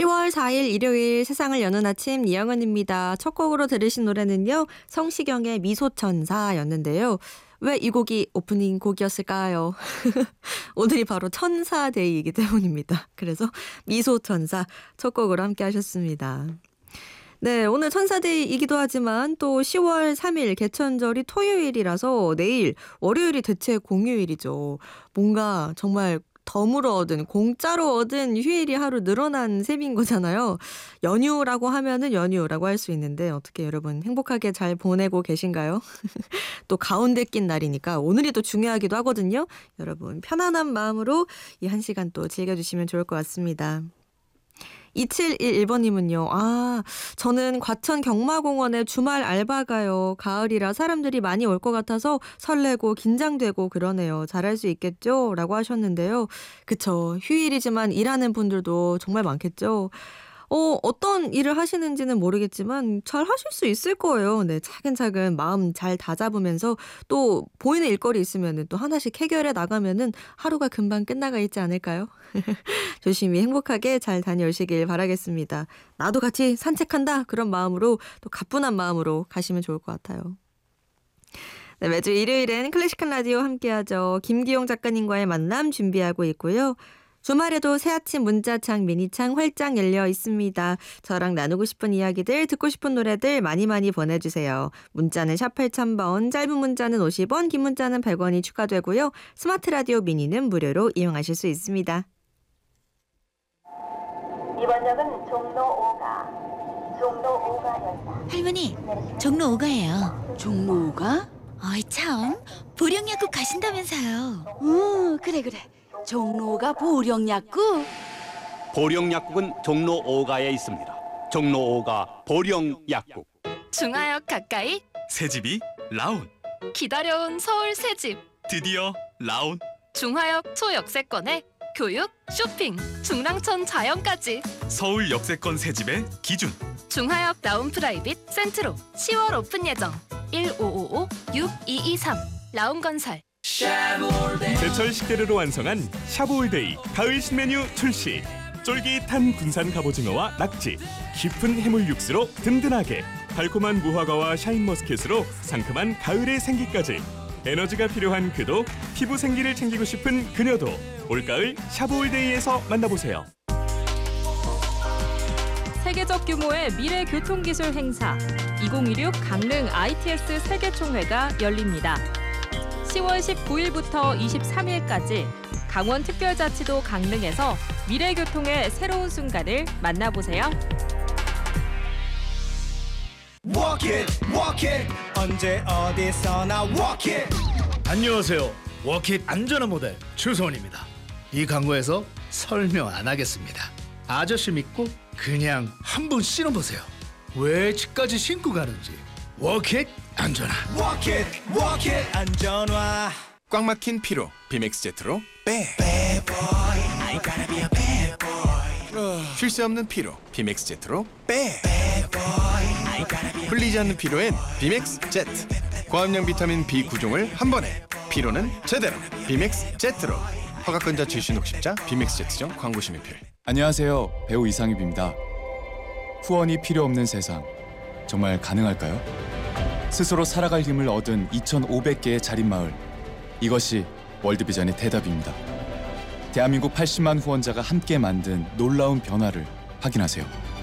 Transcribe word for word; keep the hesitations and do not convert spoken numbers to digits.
시월 사일 일요일 세상을 여는 아침 이영은입니다. 첫 곡으로 들으신 노래는요. 성시경의 미소천사였는데요. 왜 이 곡이 오프닝 곡이었을까요? 오늘이 바로 천사데이이기 때문입니다. 그래서 미소천사 첫 곡으로 함께 하셨습니다. 네, 오늘 천사데이이기도 하지만 또 시월 삼일 개천절이 토요일이라서 내일 월요일이 대체 공휴일이죠. 뭔가 정말 덤으로 얻은, 공짜로 얻은 휴일이 하루 늘어난 셈인 거잖아요. 연휴라고 하면은 연휴라고 할 수 있는데 어떻게 여러분 행복하게 잘 보내고 계신가요? 또 가운데 낀 날이니까 오늘이 또 중요하기도 하거든요. 여러분 편안한 마음으로 이 한 시간 또 즐겨주시면 좋을 것 같습니다. 이칠일일 번님은요. 아, 저는 과천 경마공원에 주말 알바 가요. 가을이라 사람들이 많이 올 것 같아서 설레고 긴장되고 그러네요. 잘할 수 있겠죠? 라고 하셨는데요. 그쵸. 휴일이지만 일하는 분들도 정말 많겠죠. 어, 어떤 일을 하시는지는 모르겠지만 잘 하실 수 있을 거예요. 네, 차근차근 마음 잘 다잡으면서 또 보이는 일거리 있으면 또 하나씩 해결해 나가면은 하루가 금방 끝나가 있지 않을까요? 조심히 행복하게 잘 다녀오시길 바라겠습니다. 나도 같이 산책한다 그런 마음으로 또 가뿐한 마음으로 가시면 좋을 것 같아요. 네, 매주 일요일엔 클래식한 라디오 함께하죠. 김기용 작가님과의 만남 준비하고 있고요. 주말에도 새아침 문자창 미니창 활짝 열려 있습니다. 저랑 나누고 싶은 이야기들 듣고 싶은 노래들 많이 많이 보내주세요. 문자는 샵 팔천 번, 짧은 문자는 오십 원, 긴 문자는 백 원이 추가되고요. 스마트 라디오 미니는 무료로 이용하실 수 있습니다. 이번 역은 종로 오가, 종로 오가역이다. 할머니, 종로 오가예요. 종로 오가? 어이 참, 보령약국 가신다면서요. 응, 그래 그래. 종로 오가 보령약국? 보령약국은 종로 오가에 있습니다. 종로 오가 보령약국. 중화역 가까이 새집이 라운. 기다려온 서울 새집. 드디어 라운. 중화역 초역세권에 교육, 쇼핑, 중랑천 자연까지. 서울 역세권 새집의 기준. 중화역 라운 프라이빗 센트로 시월 오픈 예정. 일오오오 육이이삼 라운건설. 제철 식재료로 완성한 샤브올데이 가을 신메뉴 출시. 쫄깃한 군산 갑오징어와 낙지, 깊은 해물 육수로 든든하게, 달콤한 무화과와 샤인머스켓으로 상큼한 가을의 생기까지. 에너지가 필요한 그도, 피부 생기를 챙기고 싶은 그녀도 올가을 샤브올데이에서 만나보세요. 세계적 규모의 미래 교통기술 행사 이천이십육 강릉 아이티에스 세계총회가 열립니다. 시월 십구일부터 이십삼일까지 강원특별자치도 강릉에서 미래교통의 새로운 순간을 만나보세요. Walk it, walk it. 언제 어디서나 walk it. 안녕하세요. 워킷 안전한 모델 추소원입니다. 이 광고에서 설명 안 하겠습니다. 아저씨 믿고 그냥 한번 신어보세요. 왜 집까지 신고 가는지. 워킷 안전화. Walk it, walk it. 안전화. 꽉 막힌 피로 비맥스 제트로 빼. Bad boy, I gotta be a bad boy. 쉴 새 없는 피로 비맥스 제트로 빼. Bad boy, I gotta be a 풀리지 않는 피로엔 비맥스 제트. 고함량 비타민 B 구종을 한 번에. 피로는 제대로 비맥스 제트로. 허가권자 출신 독십자 비맥스 제트점 광고 심의필. 안녕하세요. 배우 이상입입니다. 후원이 필요 없는 세상 정말 가능할까요? 스스로 살아갈 힘을 얻은 이천오백 개의 자립마을. 이것이 월드비전의 대답입니다. 대한민국 팔십만 후원자가 함께 만든 놀라운 변화를 확인하세요.